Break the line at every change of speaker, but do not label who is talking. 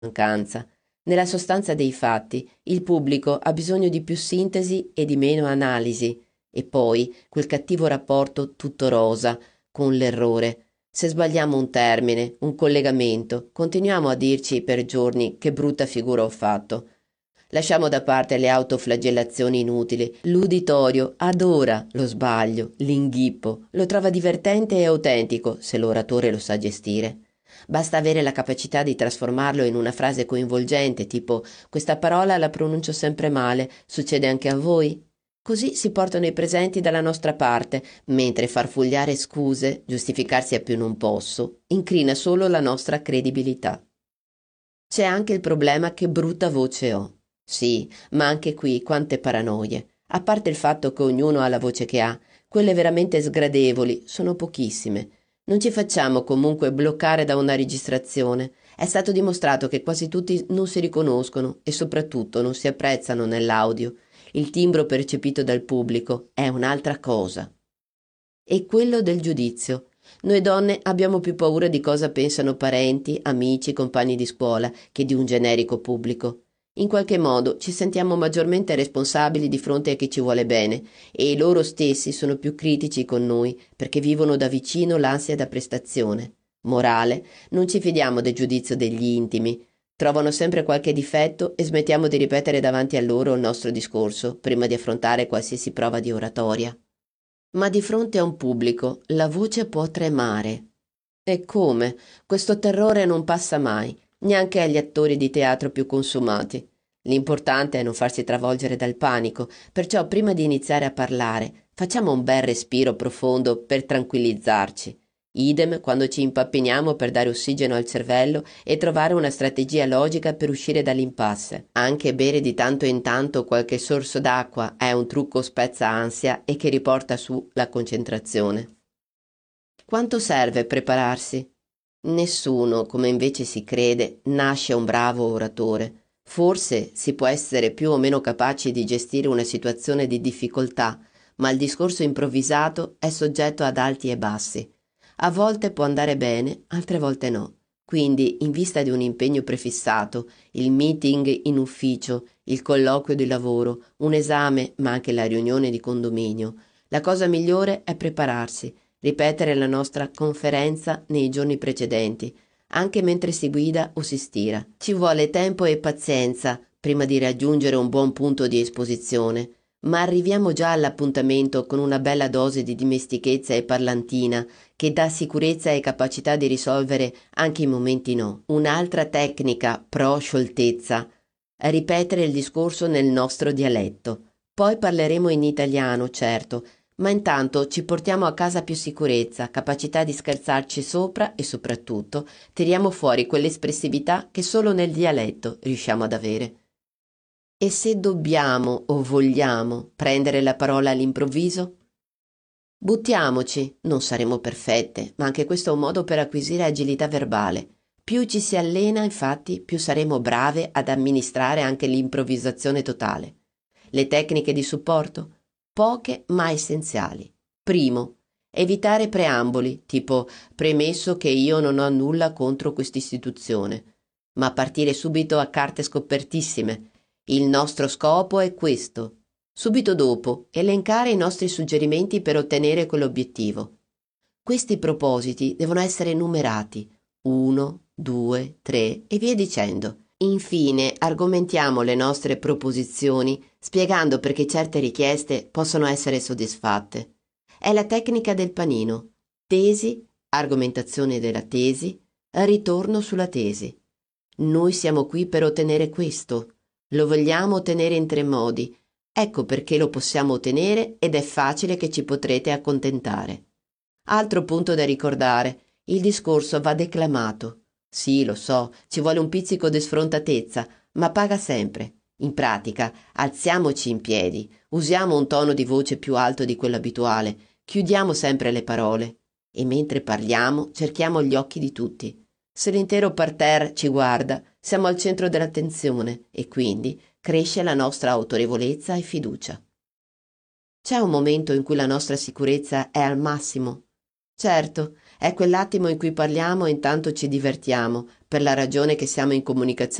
mancanza. Nella sostanza dei fatti, il pubblico ha bisogno di più sintesi e di meno analisi. E poi quel cattivo rapporto tutto rosa con l'errore. Se sbagliamo un termine, un collegamento, continuiamo a dirci per giorni che brutta figura ho fatto. Lasciamo da parte le autoflagellazioni inutili. L'uditorio adora lo sbaglio, l'inghippo, lo trova divertente e autentico se l'oratore lo sa gestire. Basta avere la capacità di trasformarlo in una frase coinvolgente, tipo questa parola la pronuncio sempre male, succede anche a voi? Così si portano i presenti dalla nostra parte, mentre farfugliare scuse, giustificarsi a più non posso, incrina solo la nostra credibilità. C'è anche il problema che brutta voce ho. Sì, ma anche qui quante paranoie. A parte il fatto che ognuno ha la voce che ha, quelle veramente sgradevoli sono pochissime. Non ci facciamo comunque bloccare da una registrazione. È stato dimostrato che quasi tutti non si riconoscono e soprattutto non si apprezzano nell'audio. Il timbro percepito dal pubblico è un'altra cosa. E quello del giudizio. Noi donne abbiamo più paura di cosa pensano parenti, amici, compagni di scuola, che di un generico pubblico. In qualche modo ci sentiamo maggiormente responsabili di fronte a chi ci vuole bene e loro stessi sono più critici con noi perché vivono da vicino l'ansia da prestazione. Morale, non ci fidiamo del giudizio degli intimi. Trovano sempre qualche difetto e smettiamo di ripetere davanti a loro il nostro discorso prima di affrontare qualsiasi prova di oratoria. Ma di fronte a un pubblico la voce può tremare. E come? Questo terrore non passa mai, neanche agli attori di teatro più consumati. L'importante è non farsi travolgere dal panico, perciò prima di iniziare a parlare, facciamo un bel respiro profondo per tranquillizzarci. Idem quando ci impappiniamo per dare ossigeno al cervello e trovare una strategia logica per uscire dall'impasse. Anche bere di tanto in tanto qualche sorso d'acqua è un trucco spezza ansia e che riporta su la concentrazione. Quanto serve prepararsi? Nessuno, come invece si crede, nasce un bravo oratore. Forse si può essere più o meno capaci di gestire una situazione di difficoltà, ma il discorso improvvisato è soggetto ad alti e bassi. A volte può andare bene, altre volte no. Quindi, in vista di un impegno prefissato, il meeting in ufficio, il colloquio di lavoro, un esame, ma anche la riunione di condominio, la cosa migliore è prepararsi, ripetere la nostra conferenza nei giorni precedenti, anche mentre si guida o si stira. Ci vuole tempo e pazienza prima di raggiungere un buon punto di esposizione, ma arriviamo già all'appuntamento con una bella dose di dimestichezza e parlantina che dà sicurezza e capacità di risolvere anche i momenti no. Un'altra tecnica pro scioltezza è ripetere il discorso nel nostro dialetto. Poi parleremo in italiano, certo, ma intanto ci portiamo a casa più sicurezza, capacità di scherzarci sopra e soprattutto tiriamo fuori quell'espressività che solo nel dialetto riusciamo ad avere. E se dobbiamo o vogliamo prendere la parola all'improvviso? Buttiamoci, non saremo perfette, ma anche questo è un modo per acquisire agilità verbale. Più ci si allena, infatti, più saremo brave ad amministrare anche l'improvvisazione totale. Le tecniche di supporto? Poche ma essenziali. Primo, evitare preamboli, tipo premesso che io non ho nulla contro quest'istituzione, ma partire subito a carte scopertissime. Il nostro scopo è questo. Subito dopo, elencare i nostri suggerimenti per ottenere quell'obiettivo. Questi propositi devono essere numerati 1, 2, 3 e via dicendo. Infine, argomentiamo le nostre proposizioni spiegando perché certe richieste possono essere soddisfatte. È la tecnica del panino. Tesi, argomentazione della tesi, ritorno sulla tesi. Noi siamo qui per ottenere questo. Lo vogliamo ottenere in tre modi. Ecco perché lo possiamo ottenere ed è facile che ci potrete accontentare. Altro punto da ricordare, il discorso va declamato. Sì, lo so, ci vuole un pizzico di sfrontatezza, ma paga sempre. In pratica, alziamoci in piedi, usiamo un tono di voce più alto di quello abituale, chiudiamo sempre le parole e mentre parliamo cerchiamo gli occhi di tutti. Se l'intero parterre ci guarda, siamo al centro dell'attenzione e quindi cresce la nostra autorevolezza e fiducia. C'è un momento in cui la nostra sicurezza è al massimo. Certo, È quell'attimo in cui parliamo e intanto ci divertiamo, per la ragione che siamo in comunicazione